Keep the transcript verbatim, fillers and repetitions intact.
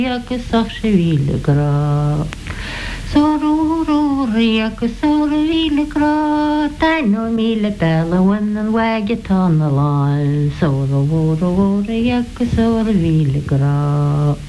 agus ach sé bhíle gra. Sorúróí agus sóra bhíle gra, dain nó míle bellhain an bhaige tá na láil, sóra bhóra bhóra agus sóra bhíle gra.